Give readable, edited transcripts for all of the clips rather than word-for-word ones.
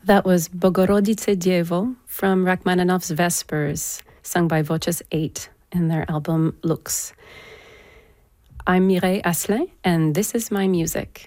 That was Bogorodice Dziewo from Rachmaninoff's Vespers, sung by Voces 8 in their album Lux. I'm Mireille Asselin, and this is my music.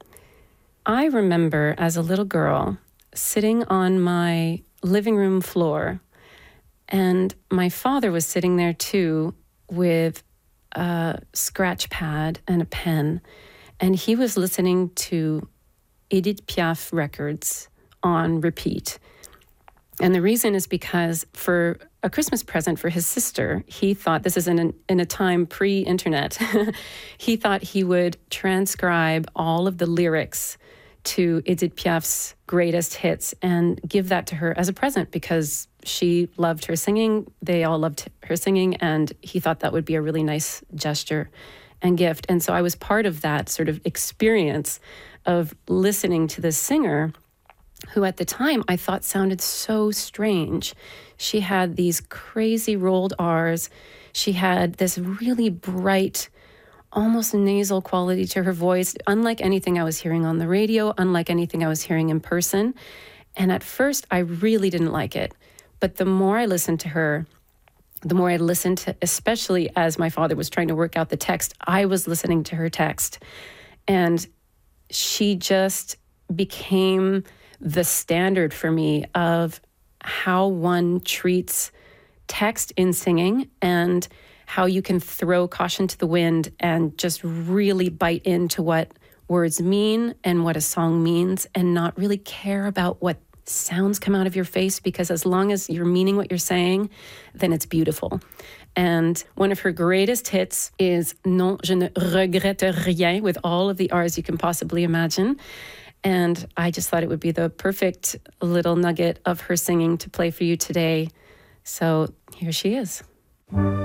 I remember as a little girl sitting on my living room floor, and my father was sitting there too with a scratch pad and a pen, and he was listening to Edith Piaf records on repeat. And the reason is because for a Christmas present for his sister, he thought, this is in a time pre-internet, he thought he would transcribe all of the lyrics to Edith Piaf's greatest hits and give that to her as a present because she loved her singing. They all loved her singing, and he thought that would be a really nice gesture and gift. And so I was part of that sort of experience of listening to this singer who at the time I thought sounded so strange. She had these crazy rolled R's. She had this really bright, almost nasal quality to her voice, unlike anything I was hearing on the radio, unlike anything I was hearing in person. And at first, I really didn't like it. But the more I listened to her, the more I listened to, especially as my father was trying to work out the text, I was listening to her text. And she just became the standard for me of how one treats text in singing and how you can throw caution to the wind and just really bite into what words mean and what a song means and not really care about what sounds come out of your face, because as long as you're meaning what you're saying, then it's beautiful. And one of her greatest hits is Non, je ne regrette rien, with all of the R's you can possibly imagine. And I just thought it would be the perfect little nugget of her singing to play for you today. So here she is.